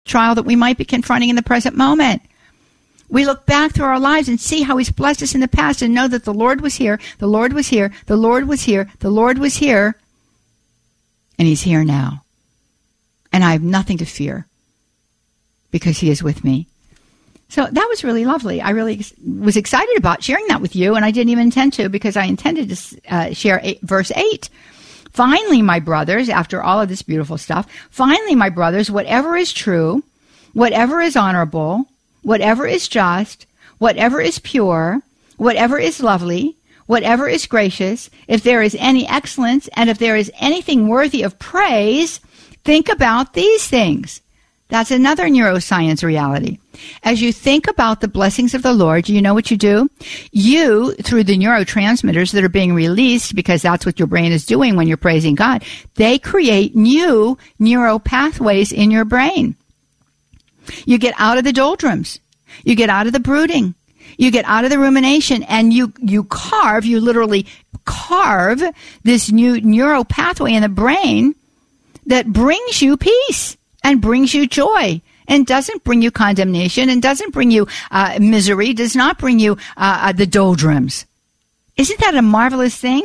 trial that we might be confronting in the present moment. We look back through our lives and see how he's blessed us in the past and know that the Lord was here, the Lord was here, the Lord was here, the Lord was here, and he's here now. And I have nothing to fear because he is with me. So that was really lovely. I really was excited about sharing that with you, and I didn't even intend to because I intended to share verse 8. Finally, my brothers, after all of this beautiful stuff, finally, my brothers, whatever is true, whatever is honorable, whatever is just, whatever is pure, whatever is lovely, whatever is gracious, if there is any excellence, and if there is anything worthy of praise, think about these things. That's another neuroscience reality. As you think about the blessings of the Lord, you know what you do? You, through the neurotransmitters that are being released, because that's what your brain is doing when you're praising God, they create new neural pathways in your brain. You get out of the doldrums. You get out of the brooding. You get out of the rumination, and you literally carve this new neural pathway in the brain that brings you peace and brings you joy and doesn't bring you condemnation and doesn't bring you misery, does not bring you the doldrums. Isn't that a marvelous thing?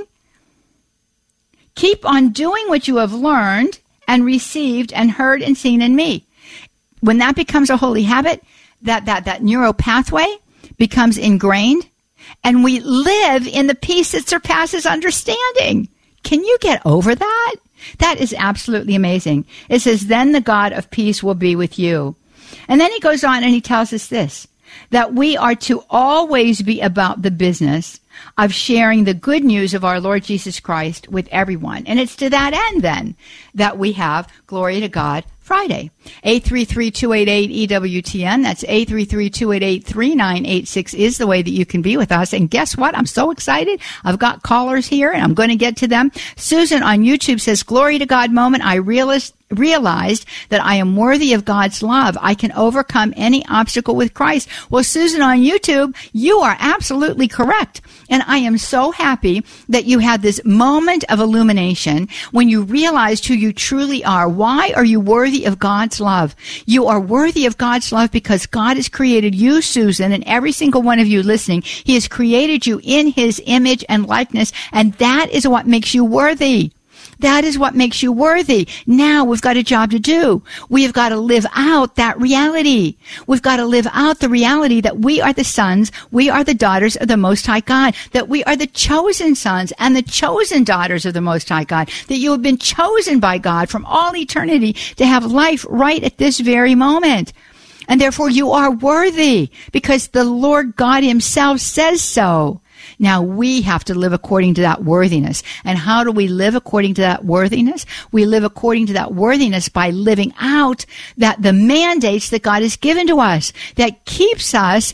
Keep on doing what you have learned and received and heard and seen in me. When that becomes a holy habit, that neural pathway becomes ingrained, and we live in the peace that surpasses understanding. Can you get over that? That is absolutely amazing. It says, then the God of peace will be with you. And then he goes on and he tells us this, that we are to always be about the business of sharing the good news of our Lord Jesus Christ with everyone. And it's to that end, then, that we have Glory to God Friday. 833-288-EWTN. That's 833-288-3986 is the way that you can be with us. And guess what? I'm so excited. I've got callers here, and I'm going to get to them. Susan on YouTube says, Glory to God moment. I realized that I am worthy of God's love. I can overcome any obstacle with Christ. Well, Susan on YouTube, you are absolutely correct. And I am so happy that you had this moment of illumination when you realized who you truly are. Why are you worthy of God's love? You are worthy of God's love because God has created you, Susan, and every single one of you listening. He has created you in his image and likeness, and that is what makes you worthy. That is what makes you worthy. Now we've got a job to do. We have got to live out that reality. We've got to live out the reality that we are the sons, we are the daughters of the Most High God, that we are the chosen sons and the chosen daughters of the Most High God, that you have been chosen by God from all eternity to have life right at this very moment. And therefore you are worthy because the Lord God himself says so. Now we have to live according to that worthiness. And how do we live according to that worthiness? We live according to that worthiness by living out that the mandates that God has given to us, that keeps us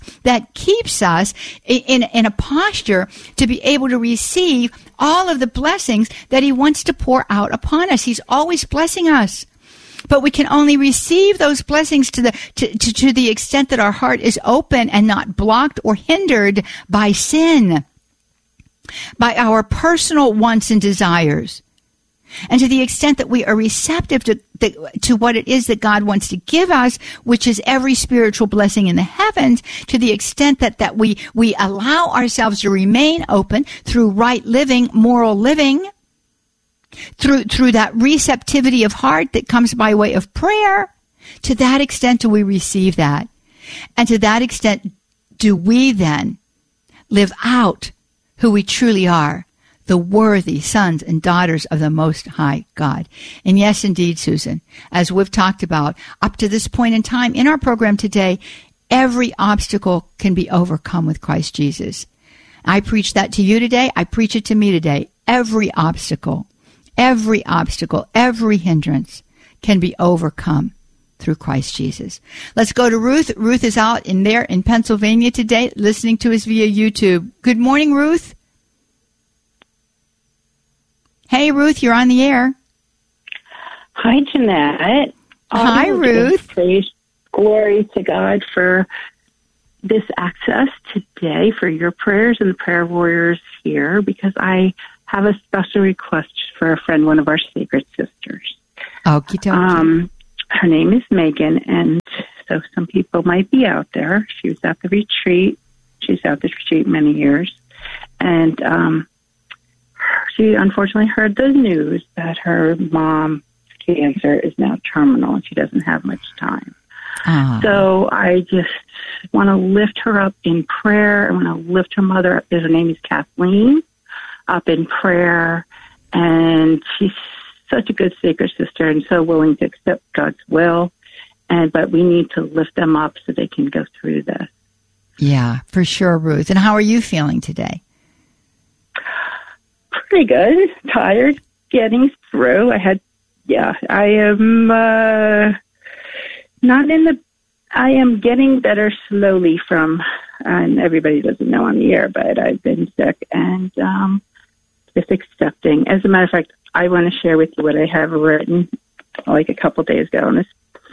in a posture to be able to receive all of the blessings that he wants to pour out upon us. He's always blessing us. But we can only receive those blessings to the extent that our heart is open and not blocked or hindered by sin, by our personal wants and desires. And to the extent that we are receptive to what it is that God wants to give us, which is every spiritual blessing in the heavens, to the extent that we allow ourselves to remain open through right living, moral living, through that receptivity of heart that comes by way of prayer, to that extent do we receive that. And to that extent do we then live out who we truly are, the worthy sons and daughters of the Most High God. And yes, indeed, Susan, as we've talked about up to this point in time in our program today, every obstacle can be overcome with Christ Jesus. I preach that to you today. I preach it to me today. Every obstacle, every hindrance can be overcome through Christ Jesus. Let's go to Ruth. Ruth is out in Pennsylvania today, listening to us via YouTube. Good morning, Ruth. Hey, Ruth, you're on the air. Hi, Jeanette. Hi, Ruth. Praise, glory to God for this access today, for your prayers and the prayer warriors here, because I have a special request for a friend, one of our sacred sisters. Okie dokie. her name is Megan, and so some people might be out there. She was at the retreat. She's at the retreat many years. And she unfortunately heard the news that her mom's cancer is now terminal and she doesn't have much time. So I just want to lift her up in prayer. I want to lift her mother up. Her name is Kathleen, up in prayer. And she's such a good sacred sister and so willing to accept God's will. But we need to lift them up so they can go through this. Yeah, for sure, Ruth. And how are you feeling today? Pretty good. Tired, getting through. I am not in the. I am getting better slowly from, and everybody doesn't know on the air, but I've been sick and just accepting. As a matter of fact, I want to share with you what I have written like a couple days ago on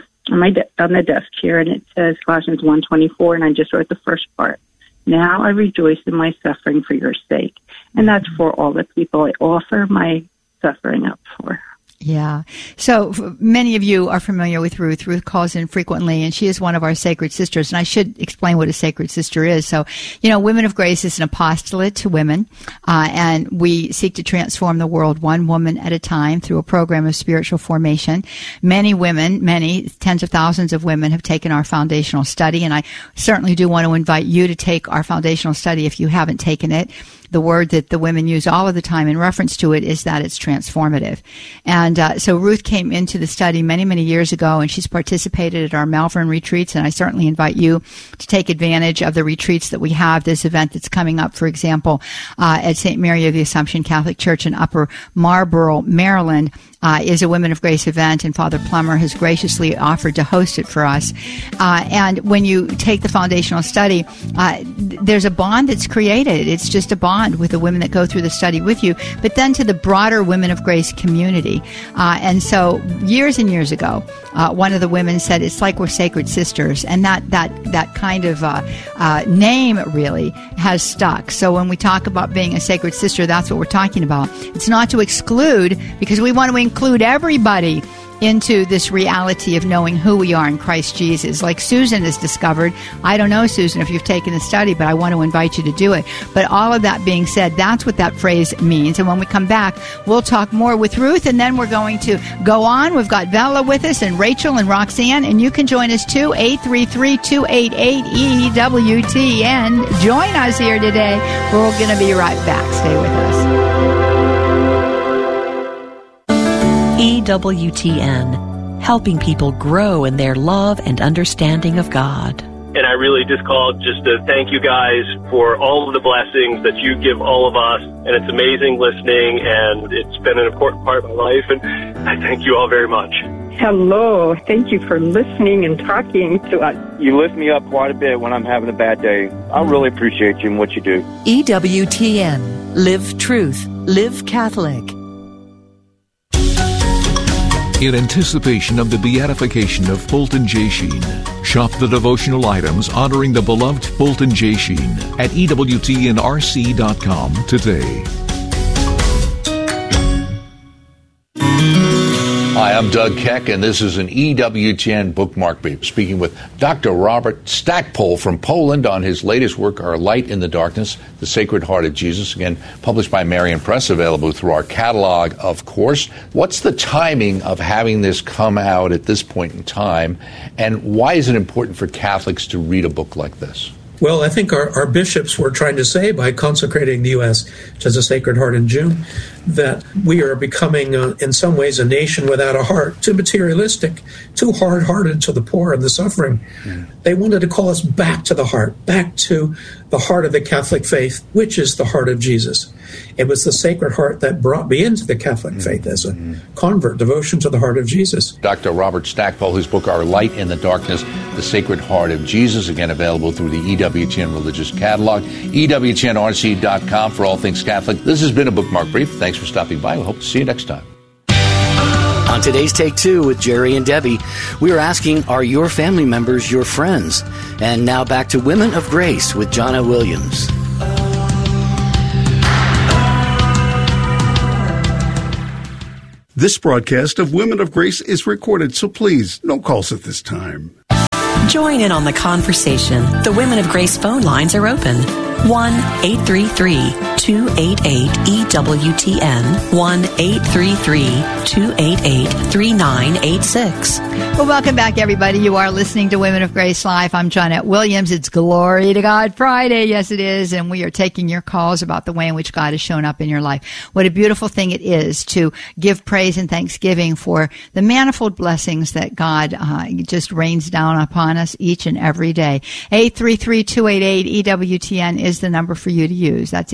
the desk here, and it says Colossians 1:24, and I just wrote the first part. Now I rejoice in my suffering for your sake. And that's for all the people I offer my suffering up for. Yeah. So many of you are familiar with Ruth. Ruth calls in frequently, and she is one of our sacred sisters. And I should explain what a sacred sister is. So, Women of Grace is an apostolate to women, and we seek to transform the world one woman at a time through a program of spiritual formation. Many women, tens of thousands of women have taken our foundational study, and I certainly do want to invite you to take our foundational study if you haven't taken it. The word that the women use all of the time in reference to it is that it's transformative. And so Ruth came into the study many, many years ago, and she's participated at our Malvern retreats, and I certainly invite you to take advantage of the retreats that we have. This event that's coming up, for example, at St. Mary of the Assumption Catholic Church in Upper Marlboro, Maryland, is a Women of Grace event, and Father Plummer has graciously offered to host it for us. And when you take the foundational study, there's a bond that's created. It's just a bond with the women that go through the study with you, but then to the broader Women of Grace community. And so years and years ago, one of the women said, it's like we're sacred sisters. And that kind of name really has stuck. So when we talk about being a sacred sister, that's what we're talking about. It's not to exclude, because we want to include everybody into this reality of knowing who we are in Christ Jesus. Like Susan has discovered. I don't know, Susan, if you've taken the study, but I want to invite you to do it. But all of that being said, that's what that phrase means. And when we come back, we'll talk more with Ruth, and then we're going to go on. We've got Bella with us, and Rachel and Roxanne, and you can join us too, 833-288-EWTN. Join us here today. We're going to be right back. Stay with us. EWTN, helping people grow in their love and understanding of God. And I really just called just to thank you guys for all of the blessings that you give all of us. And it's amazing listening, and it's been an important part of my life. And I thank you all very much. Hello. Thank you for listening and talking to us. You lift me up quite a bit when I'm having a bad day. I really appreciate you and what you do. EWTN, live truth, live Catholic. In anticipation of the beatification of Fulton J. Sheen, shop the devotional items honoring the beloved Fulton J. Sheen at EWTNRC.com today. Hi, I'm Doug Keck, and this is an EWTN bookmark brief, speaking with Dr. Robert Stackpole from Poland on his latest work, Our Light in the Darkness, The Sacred Heart of Jesus, again, published by Marian Press, available through our catalog, of course. What's the timing of having this come out at this point in time, and why is it important for Catholics to read a book like this? Well, I think our bishops were trying to say, by consecrating the U.S. to the Sacred Heart in June, that we are becoming, in some ways, a nation without a heart, too materialistic, too hard-hearted to the poor and the suffering. They wanted to call us back to the heart of the Catholic faith, which is the heart of Jesus. It was the Sacred Heart that brought me into the Catholic faith as a convert, devotion to the heart of Jesus. Dr. Robert Stackpole, whose book, Our Light in the Darkness, The Sacred Heart of Jesus, again available through the EWTN Religious Catalog, EWTNRC.com for all things Catholic. This has been a Bookmark Brief. Thanks for stopping by. We hope to see you next time. On today's Take Two with Jerry and Debbie, we are asking, are your family members your friends? And now back to Women of Grace with Jonna Williams. This broadcast of Women of Grace is recorded, so please, no calls at this time. Join in on the conversation. The Women of Grace phone lines are open. 1-833-288-EWTN. 1-833-288-3986. Well, welcome back, everybody. You are listening to Women of Grace Live. I'm Johnette Williams. It's Glory to God Friday. Yes, it is. And we are taking your calls about the way in which God has shown up in your life. What a beautiful thing it is to give praise and thanksgiving for the manifold blessings that God just rains down upon us each and every day. 833-288-EWTN is the number for you to use. That's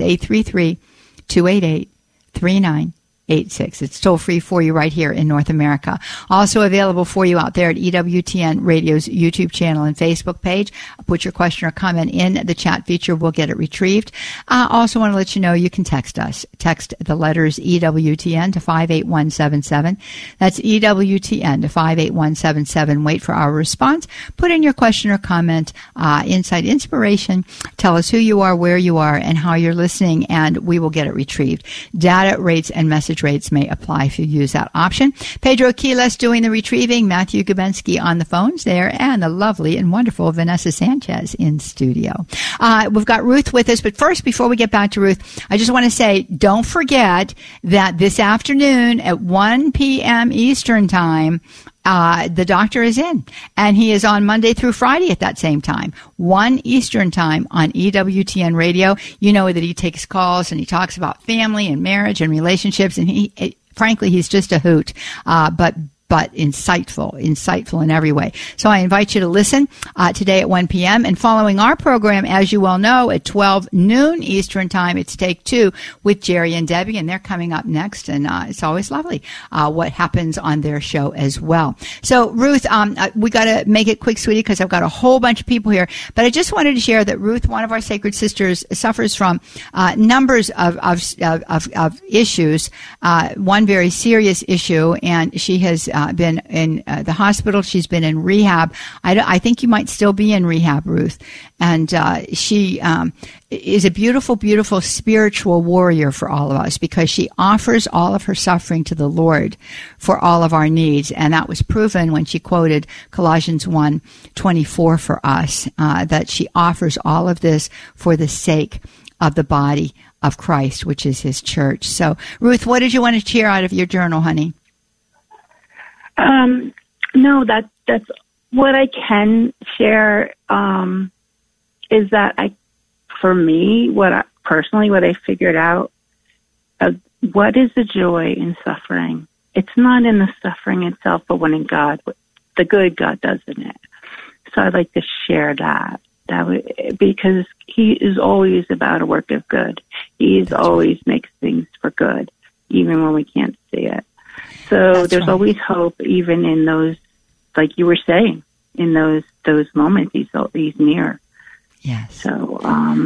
833-288-3986. It's toll free for you right here in North America. Also available for you out there at EWTN Radio's YouTube channel and Facebook page. Put your question or comment in the chat feature. We'll get it retrieved. I also want to let you know you can text us. Text the letters EWTN to 58177. That's EWTN to 58177. Wait for our response. Put in your question or comment, insight, inspiration. Tell us who you are, where you are, and how you're listening, and we will get it retrieved. Data rates and message rates may apply if you use that option. Pedro Quiles doing the retrieving, Matthew Gubensky on the phones there, and the lovely and wonderful Vanessa Sanchez in studio. We've got Ruth with us, but first, before we get back to Ruth, I just want to say, don't forget that this afternoon at 1 p.m. Eastern Time, the doctor is in, and he is on Monday through Friday at that same time, 1 Eastern Time on EWTN Radio. You know that he takes calls and he talks about family and marriage and relationships, and frankly, he's just a hoot, but insightful in every way. So I invite you to listen today at 1 p.m. And following our program, as you well know, at 12 noon Eastern Time, it's Take Two with Jerry and Debbie, and they're coming up next. And it's always lovely what happens on their show as well. So, Ruth, we got to make it quick, sweetie, because I've got a whole bunch of people here. But I just wanted to share that Ruth, one of our sacred sisters, suffers from numbers of issues, one very serious issue, and she has been in the hospital. She's been in rehab. I think you might still be in rehab, Ruth. And she is a beautiful, beautiful spiritual warrior for all of us, because she offers all of her suffering to the Lord for all of our needs. And that was proven when she quoted Colossians 1:24 for us, that she offers all of this for the sake of the body of Christ, which is his church. So, Ruth, what did you want to share out of your journal, honey? No, that's what I can share, is that for me, what I figured out, what is the joy in suffering? It's not in the suffering itself, but when in God, the good God does in it. So I'd like to share that because he is always about a work of good. He always makes things for good, even when we can't see it. So there's always hope, even in those, like you were saying, in those moments. He's near. Yes. So,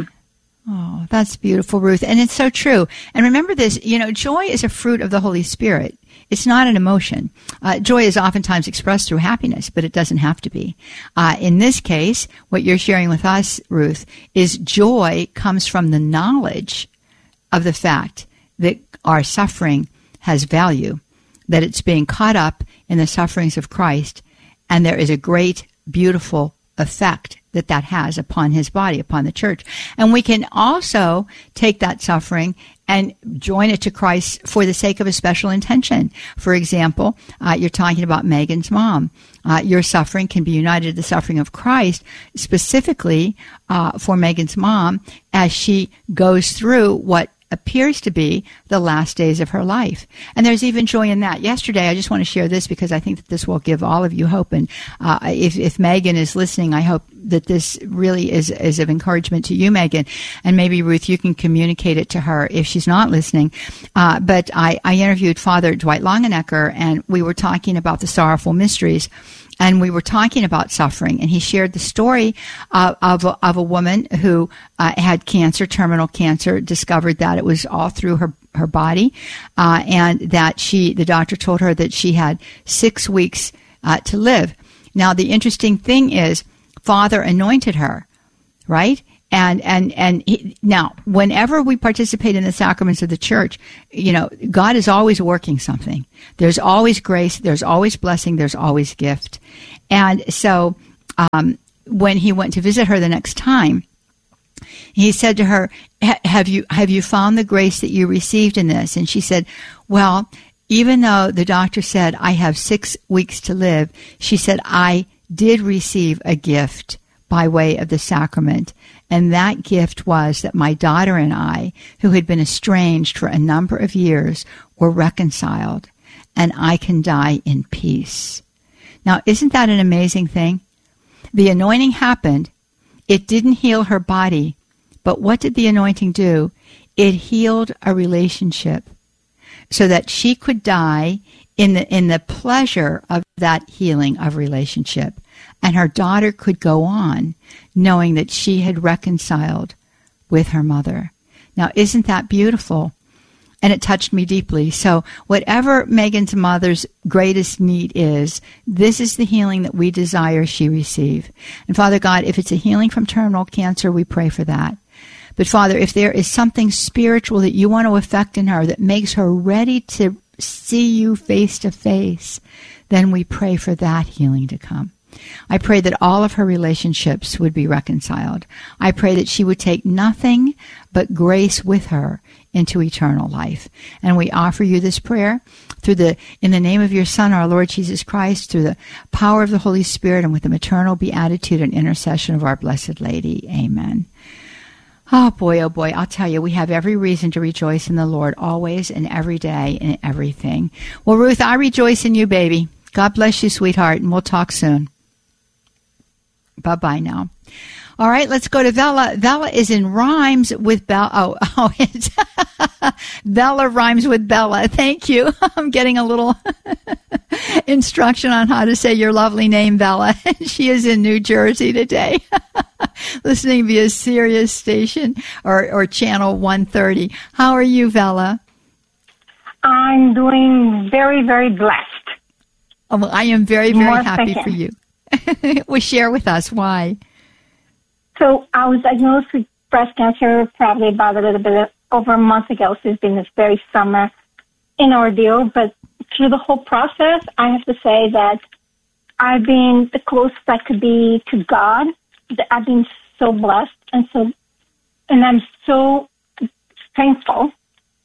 oh, that's beautiful, Ruth, and it's so true. And remember this: joy is a fruit of the Holy Spirit. It's not an emotion. Joy is oftentimes expressed through happiness, but it doesn't have to be. In this case, what you're sharing with us, Ruth, is joy comes from the knowledge of the fact that our suffering has value, that it's being caught up in the sufferings of Christ, and there is a great, beautiful effect that has upon his body, upon the church. And we can also take that suffering and join it to Christ for the sake of a special intention. For example, you're talking about Megan's mom. Your suffering can be united to the suffering of Christ, specifically for Megan's mom, as she goes through what appears to be the last days of her life. And there's even joy in that. Yesterday, I just want to share this because I think that this will give all of you hope. And if Megan is listening, I hope that this really is of encouragement to you, Megan. And maybe, Ruth, you can communicate it to her if she's not listening. But I interviewed Father Dwight Longenecker, and we were talking about the sorrowful mysteries. And we were talking about suffering, and he shared the story of a woman who had cancer, terminal cancer, discovered that it was all through her body, and that the doctor told her that she had 6 weeks to live. Now, the interesting thing is, Father anointed her, right? Now, whenever we participate in the sacraments of the church, God is always working something. There's always grace, there's always blessing, there's always gift. And so when he went to visit her the next time, he said to her, have you found the grace that you received in this? And she said, well, even though the doctor said I have 6 weeks to live, she said, I did receive a gift by way of the sacrament. And that gift was that my daughter and I, who had been estranged for a number of years, were reconciled, and I can die in peace. Now, isn't that an amazing thing? The anointing happened. It didn't heal her body, but what did the anointing do? It healed a relationship so that she could die in the pleasure of that healing of relationship. And her daughter could go on knowing that she had reconciled with her mother. Now, isn't that beautiful? And it touched me deeply. So whatever Megan's mother's greatest need is, this is the healing that we desire she receive. And Father God, if it's a healing from terminal cancer, we pray for that. But Father, if there is something spiritual that you want to effect in her that makes her ready to see you face to face, then we pray for that healing to come. I pray that all of her relationships would be reconciled. I pray that she would take nothing but grace with her into eternal life. And we offer you this prayer in the name of your Son, our Lord Jesus Christ, through the power of the Holy Spirit and with the maternal beatitude and intercession of our Blessed Lady. Amen. Oh boy, I'll tell you, we have every reason to rejoice in the Lord always and every day and everything. Well, Ruth, I rejoice in you, baby. God bless you, sweetheart, and we'll talk soon. Bye-bye now. All right, let's go to Vella. Vella is in rhymes with Bella. It's Vella rhymes with Bella. Thank you. I'm getting a little instruction on how to say your lovely name, Vella. She is in New Jersey today, listening via Sirius station or channel 130. How are you, Vella? I'm doing very, very blessed. Oh, well, I am very, very happy for you. Well, share with us why. So I was diagnosed with breast cancer probably about a little bit over a month ago. So it's been this very summer an ordeal. But through the whole process, I have to say that I've been the closest I could be to God. I've been so blessed and I'm so thankful.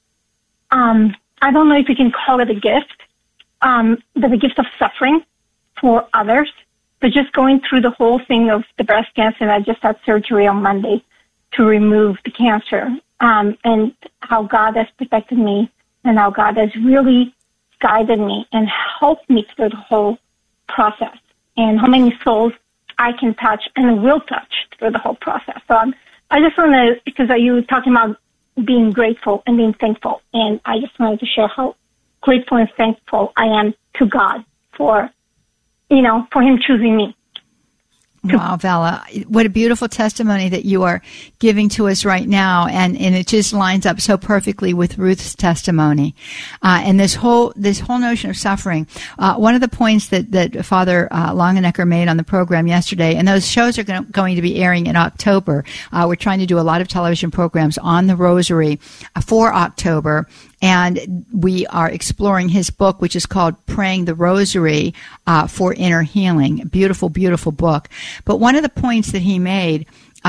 I don't know if you can call it a gift, but the gift of suffering for others. But just going through the whole thing of the breast cancer, and I just had surgery on Monday to remove the cancer, and how God has protected me and how God has really guided me and helped me through the whole process, and how many souls I can touch and will touch through the whole process. So I just want to, because you were talking about being grateful and being thankful, and I just wanted to share how grateful and thankful I am to God for him choosing me. Wow, Vella, what a beautiful testimony that you are giving to us right now. And it just lines up so perfectly with Ruth's testimony. And this whole notion of suffering. One of the points that Father Longenecker made on the program yesterday, and those shows are going to be airing in October. We're trying to do a lot of television programs on the Rosary for October. And we are exploring his book, which is called Praying the Rosary for Inner Healing. Beautiful, beautiful book. But one of the points that he made,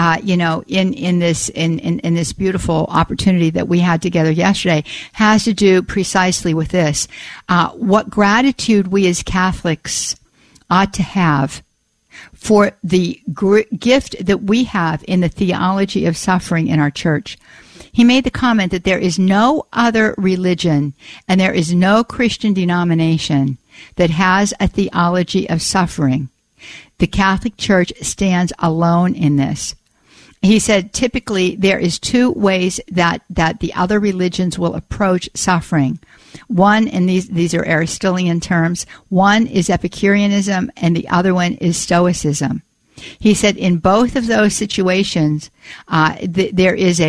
in this beautiful opportunity that we had together yesterday, has to do precisely with this: what gratitude we as Catholics ought to have for the gift that we have in the theology of suffering in our church. He made the comment that there is no other religion and there is no Christian denomination that has a theology of suffering. The Catholic Church stands alone in this. He said typically there is two ways that the other religions will approach suffering. One, and these are Aristotelian terms, one is Epicureanism and the other one is Stoicism. He said in both of those situations, there is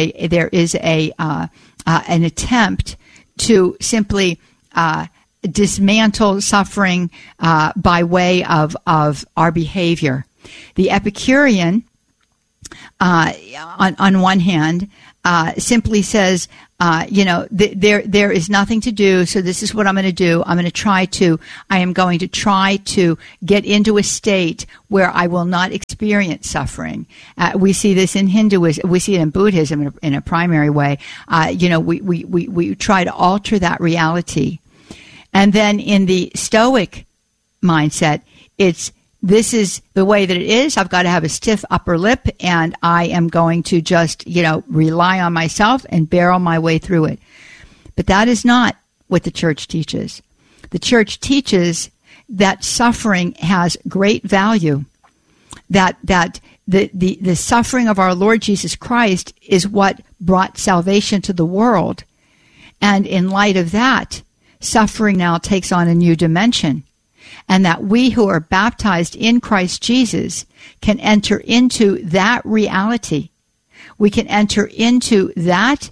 an attempt to simply dismantle suffering by way of our behavior. The Epicurean on one hand, simply says, there is nothing to do, so this is what I'm going to do. I am going to try to get into a state where I will not experience suffering. We see this in Hinduism. We see it in Buddhism in a primary way. We try to alter that reality. And then in the Stoic mindset, this is the way that it is. I've got to have a stiff upper lip, and I am going to just, rely on myself and barrel my way through it. But that is not what the church teaches. The church teaches that suffering has great value, that the suffering of our Lord Jesus Christ is what brought salvation to the world. And in light of that, suffering now takes on a new dimension. And that we who are baptized in Christ Jesus can enter into that reality. We can enter into that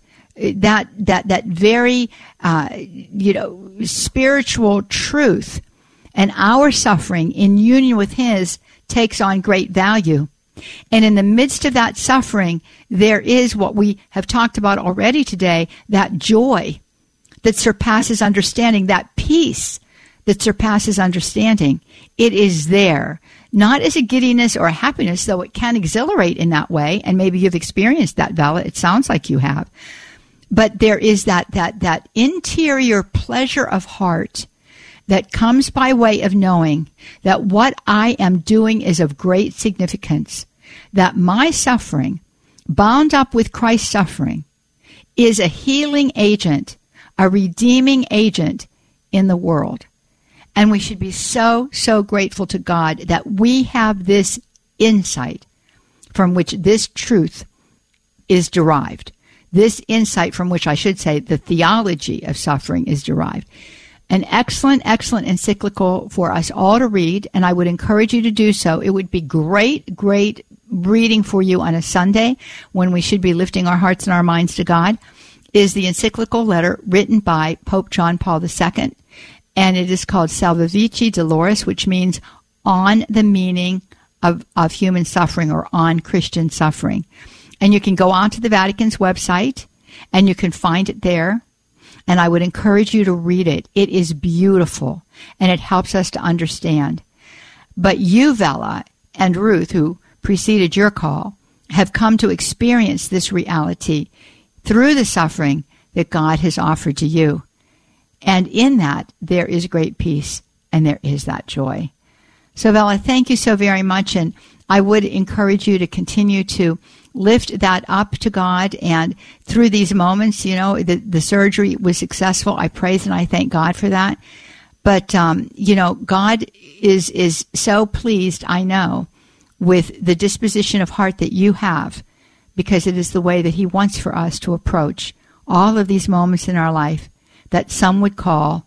very, spiritual truth. And our suffering in union with His takes on great value. And in the midst of that suffering, there is what we have talked about already today, that joy that surpasses understanding, that peace that surpasses understanding. It is there, not as a giddiness or a happiness, though it can exhilarate in that way, and maybe you've experienced that, Vala. It sounds like you have. But there is that interior pleasure of heart that comes by way of knowing that what I am doing is of great significance, that my suffering, bound up with Christ's suffering, is a healing agent, a redeeming agent in the world. And we should be so, so grateful to God that we have this insight from which this truth is derived. This insight from which, I should say, the theology of suffering is derived. An excellent, excellent encyclical for us all to read, and I would encourage you to do so. It would be great, great reading for you on a Sunday when we should be lifting our hearts and our minds to God, is the encyclical letter written by Pope John Paul II. And it is called Salvifici Doloris, which means on the meaning of human suffering, or on Christian suffering. And you can go onto the Vatican's website and you can find it there. And I would encourage you to read it. It is beautiful and it helps us to understand. But you, Vela, and Ruth, who preceded your call, have come to experience this reality through the suffering that God has offered to you. And in that, there is great peace, and there is that joy. So, Vela, thank you so very much, and I would encourage you to continue to lift that up to God. And through these moments, the surgery was successful. I praise and I thank God for that. But, God is so pleased, I know, with the disposition of heart that you have, because it is the way that He wants for us to approach all of these moments in our life that some would call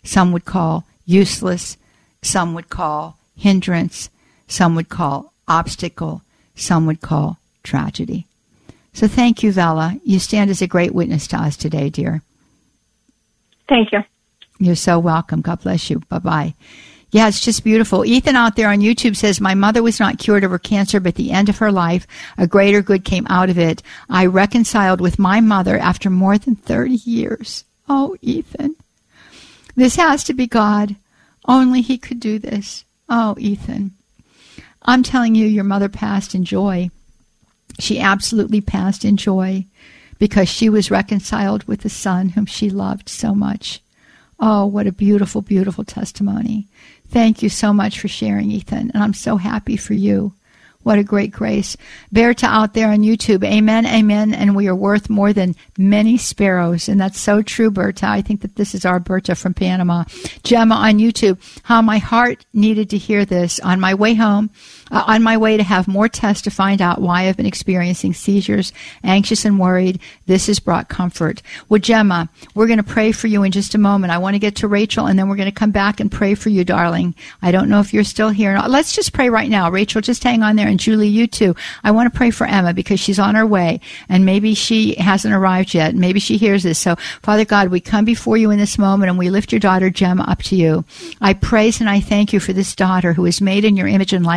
useless, some would call hindrance, some would call obstacle, some would call tragedy. So thank you, Vela. You stand as a great witness to us today, dear. Thank you. You're so welcome. God bless you. Bye-bye. Yeah, it's just beautiful. Ethan out there on YouTube says, my mother was not cured of her cancer, but at the end of her life, a greater good came out of it. I reconciled with my mother after more than 30 years. Oh, Ethan, this has to be God. Only He could do this. Oh, Ethan, I'm telling you, your mother passed in joy. She absolutely passed in joy because she was reconciled with the Son whom she loved so much. Oh, what a beautiful, beautiful testimony. Thank you so much for sharing, Ethan, and I'm so happy for you. What a great grace. Berta out there on YouTube, amen, amen, and we are worth more than many sparrows. And that's so true, Berta. I think that this is our Berta from Panama. Gemma on YouTube, how my heart needed to hear this on my way home, on my way to have more tests to find out why I've been experiencing seizures, anxious and worried. This has brought comfort. Well, Gemma, we're going to pray for you in just a moment. I want to get to Rachel, and then we're going to come back and pray for you, darling. I don't know if you're still here. Let's just pray right now. Rachel, just hang on there. And Julie, you too. I want to pray for Emma because she's on her way, and maybe she hasn't arrived yet. Maybe she hears this. So, Father God, we come before you in this moment, and we lift your daughter, Gemma, up to you. I praise and I thank you for this daughter who is made in your image and likeness.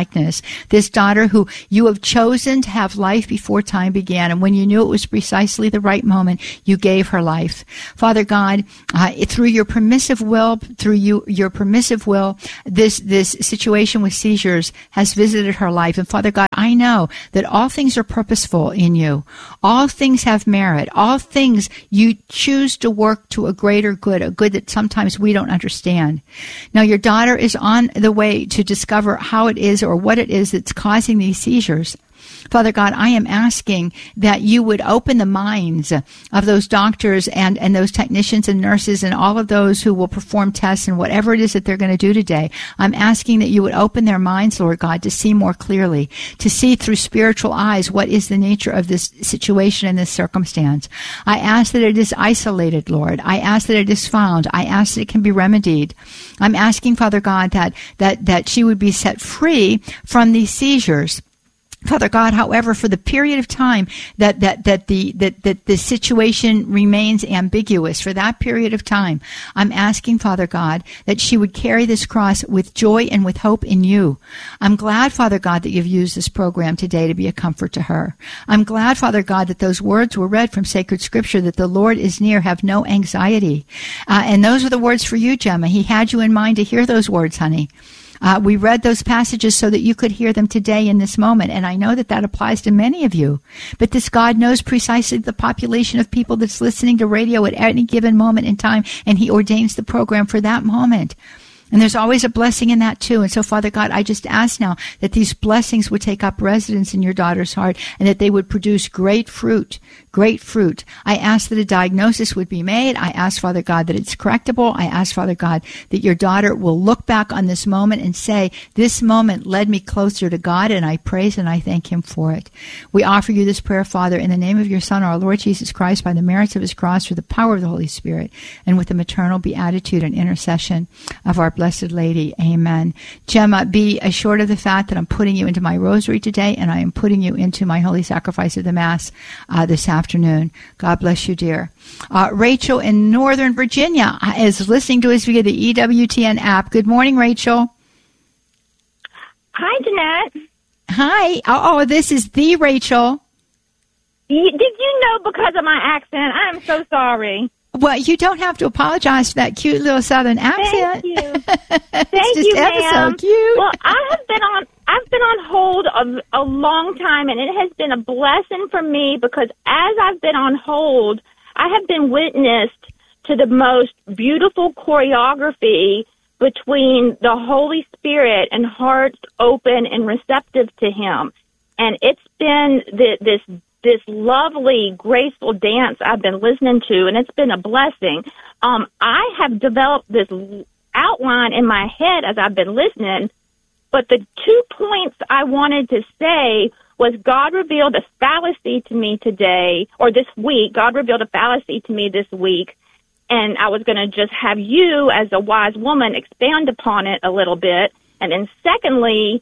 this daughter who you have chosen to have life before time began. And when you knew it was precisely the right moment, you gave her life. Father God, through your permissive will, your permissive will, this situation with seizures has visited her life. And Father God, I know that all things are purposeful in you. All things have merit. All things you choose to work to a greater good, a good that sometimes we don't understand. Now, your daughter is on the way to discover how it is or what it is that's causing these seizures. Father God, I am asking that you would open the minds of those doctors and those technicians and nurses and all of those who will perform tests and whatever it is that they're going to do today. I'm asking that you would open their minds, Lord God, to see more clearly, to see through spiritual eyes what is the nature of this situation and this circumstance. I ask that it is isolated, Lord. I ask that it is found. I ask that it can be remedied. I'm asking, Father God, that she would be set free from these seizures. Father God, however, for the period of time that the situation remains ambiguous, for that period of time, I'm asking, Father God, that she would carry this cross with joy and with hope in you. I'm glad, Father God, that you've used this program today to be a comfort to her. I'm glad, Father God, that those words were read from sacred scripture, that the Lord is near, have no anxiety. And those are the words for you, Gemma. He had you in mind to hear those words, honey. We read those passages so that you could hear them today in this moment, and I know that applies to many of you. But this God knows precisely the population of people that's listening to radio at any given moment in time, and He ordains the program for that moment. And there's always a blessing in that too. And so, Father God, I just ask now that these blessings would take up residence in your daughter's heart and that they would produce great fruit, great fruit. I ask that a diagnosis would be made. I ask, Father God, that it's correctable. I ask, Father God, that your daughter will look back on this moment and say, this moment led me closer to God, and I praise and I thank Him for it. We offer you this prayer, Father, in the name of your Son, our Lord Jesus Christ, by the merits of His cross, through the power of the Holy Spirit, and with the maternal beatitude and intercession of our Blessed Lady. Amen. Gemma, be assured of the fact that I'm putting you into my rosary today, and I am putting you into my holy sacrifice of the Mass this afternoon. God bless you, dear. Rachel in Northern Virginia is listening to us via the EWTN app. Good morning, Rachel. Hi, Jeanette. Hi. Oh, this is the Rachel. Did you know because of my accent? I am so sorry. Well, you don't have to apologize for that cute little Southern accent. Thank you. Thank you, ma'am. So cute. Well, I've been on hold a long time, and it has been a blessing for me because as I've been on hold, I have been witnessed to the most beautiful choreography between the Holy Spirit and hearts open and receptive to Him. And it's been this lovely, graceful dance I've been listening to, and it's been a blessing. I have developed this outline in my head as I've been listening, but the 2 points I wanted to say was God revealed a fallacy to me today, or this week. God revealed a fallacy to me this week, and I was going to just have you, as a wise woman, expand upon it a little bit. And then secondly,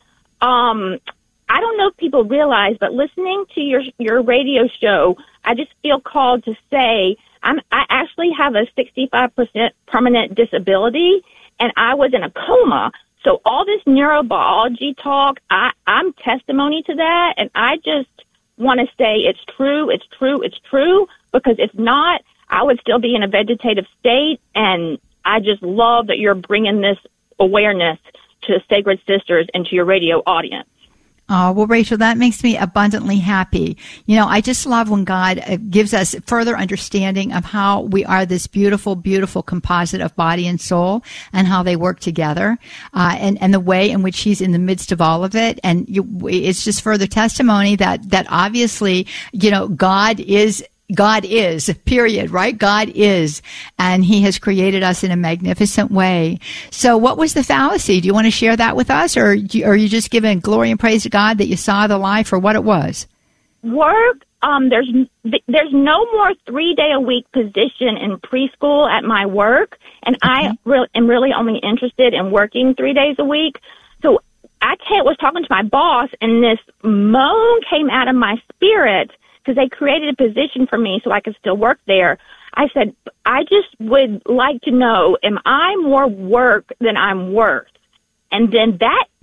I don't know if people realize, but listening to your radio show, I just feel called to say I actually have a 65% permanent disability, and I was in a coma. So all this neurobiology talk, I'm testimony to that, and I just want to say it's true, it's true, it's true, because if not, I would still be in a vegetative state, and I just love that you're bringing this awareness to Sacred Sisters and to your radio audience. Oh, well, Rachel, that makes me abundantly happy. You know, I just love when God gives us further understanding of how we are this beautiful, beautiful composite of body and soul and how they work together, and the way in which He's in the midst of all of it. And it's just further testimony that obviously, you know, God is, period, right? God is, and He has created us in a magnificent way. So what was the fallacy? Do you want to share that with us, or are you just giving glory and praise to God that you saw the lie for what it was? Work, there's no more 3-day-a-week position in preschool at my work, and I am really only interested in working 3 days a week. So I was talking to my boss, and this moan came out of my spirit, because they created a position for me so I could still work there. I said, I just would like to know, am I more work than I'm worth? And then that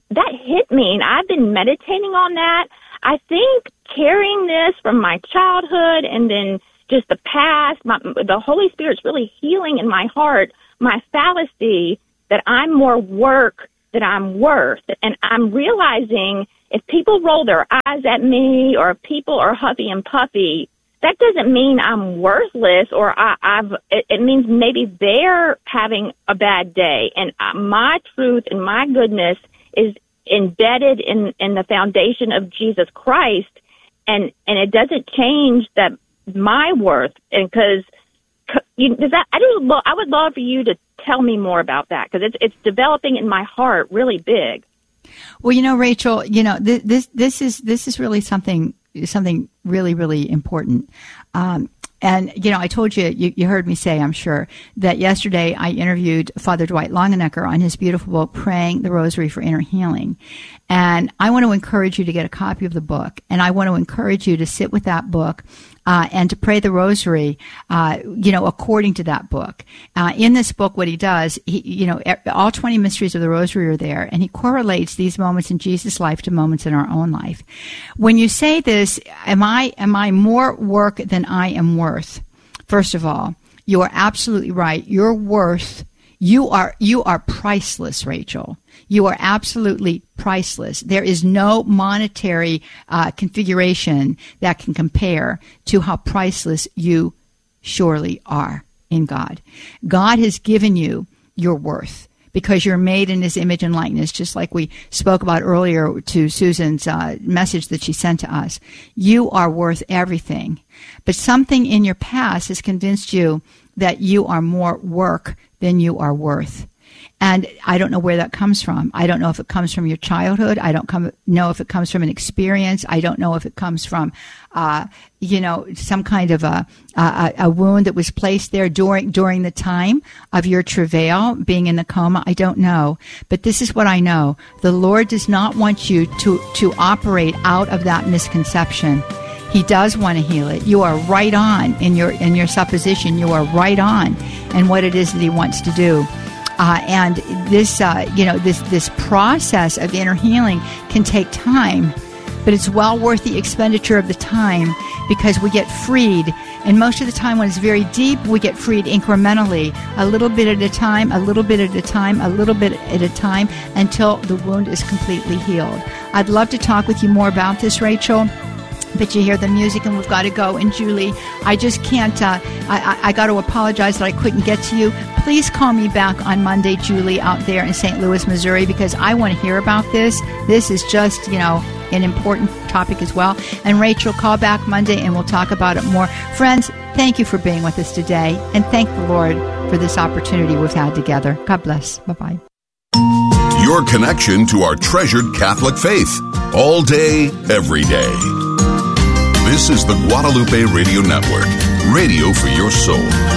that hit me, and I've been meditating on that. I think carrying this from my childhood and then just the past, the Holy Spirit's really healing in my heart my fallacy that I'm more work than I'm worth. And I'm realizing if people roll their eyes at me or if people are huffy and puffy, that doesn't mean I'm worthless or it means maybe they're having a bad day. And my truth and my goodness is embedded in the foundation of Jesus Christ. And it doesn't change that my worth. And because I would love for you to tell me more about that, because it's developing in my heart really big. Well, Rachel, this is really something really, really important. And, I told you heard me say, I'm sure, that yesterday I interviewed Father Dwight Longenecker on his beautiful book, Praying the Rosary for Inner Healing. And I want to encourage you to get a copy of the book. And I want to encourage you to sit with that book and to pray the rosary, according to that book. In this book, what he does, all 20 mysteries of the rosary are there, and he correlates these moments in Jesus' life to moments in our own life. When you say this, am I more work than I am worth? First of all, you are absolutely right. Your worth, you are priceless, Rachel. You are absolutely priceless. There is no monetary configuration that can compare to how priceless you surely are in God. God has given you your worth because you're made in his image and likeness, just like we spoke about earlier to Susan's message that she sent to us. You are worth everything. But something in your past has convinced you that you are more work than you are worth. And I don't know where that comes from. I don't know if it comes from your childhood. I don't know if it comes from an experience. I don't know if it comes from, some kind of a wound that was placed there during the time of your travail, being in the coma. I don't know. But this is what I know. The Lord does not want you to operate out of that misconception. He does want to heal it. You are right on in your supposition. You are right on in what it is that he wants to do. And this process of inner healing can take time, but it's well worth the expenditure of the time because we get freed. And most of the time when it's very deep, we get freed incrementally, a little bit at a time, a little bit at a time, a little bit at a time, until the wound is completely healed. I'd love to talk with you more about this, Rachel. But you hear the music and we've got to go. And Julie, I just can't, I got to apologize that I couldn't get to you. Please call me back on Monday, Julie, out there in St. Louis, Missouri, because I want to hear about this. This is just, an important topic as well. And Rachel, call back Monday and we'll talk about it more. Friends, thank you for being with us today. And thank the Lord for this opportunity we've had together. God bless. Bye-bye. Your connection to our treasured Catholic faith. All day, every day. This is the Guadalupe Radio Network, radio for your soul.